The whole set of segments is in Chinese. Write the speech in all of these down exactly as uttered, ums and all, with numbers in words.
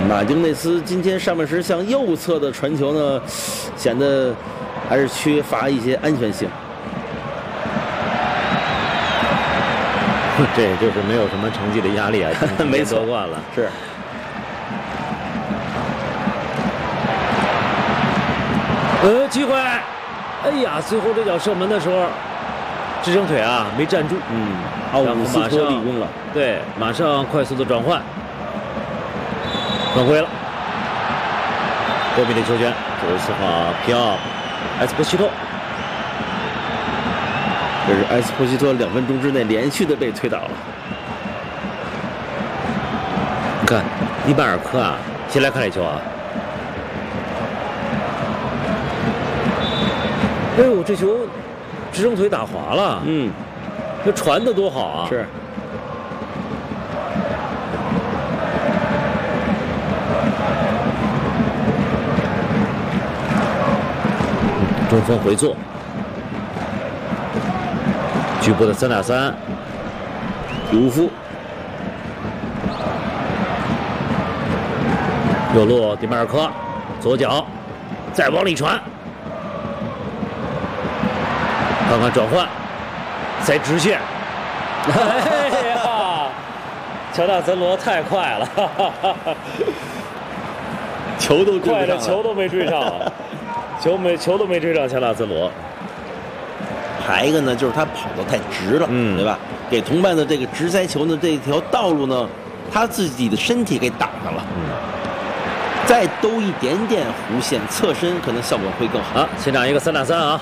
马丁内斯今天上半时向右侧的传球呢，显得还是缺乏一些安全性。 这也就是没有什么成绩的压力啊， 没夺冠了。 是。 呃，机会，哎呀，最后这脚射门的时候，支撑腿啊没站住， 嗯，奥古斯托立功了。 对，马上快速的转换，犯规了。多米的球权，九十四号皮奥埃斯波西托。 这是埃斯波西托两分钟之内连续的被推倒了。 你看，迪巴尔科啊，先来看这球啊。哎呦，这球支撑腿打滑了。 嗯， 这传的多好啊！ 是。 中锋回做。局部的三打三， 鲁夫右路迪马尔科，左脚再往里传，看看转换，再直线，哎呀，乔纳森罗太快了，哈哈哈哈球都快的球都没追上，球没球都没追上乔纳森罗。 还一个呢，就是他跑得太直了， 嗯， 对吧？给同伴的这个直塞球呢，这条道路呢，他自己的身体给挡上了。 嗯， 再兜一点点弧线，侧身可能效果会更好。 啊，现场一个三打三啊，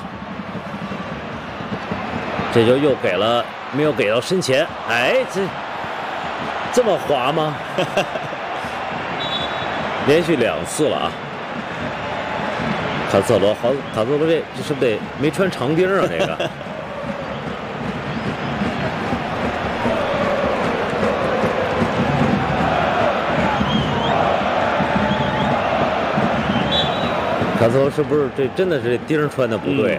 这就又给了，没有给到身前。哎，这这么滑吗？连续两次了啊！卡塞罗好，卡塞罗这这是不是得没穿长钉啊？这个。卡塞罗是不是这真的是这钉穿的不对啊？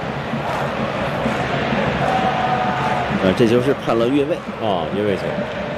嗯、呃，这就是判了越位哦，越位球。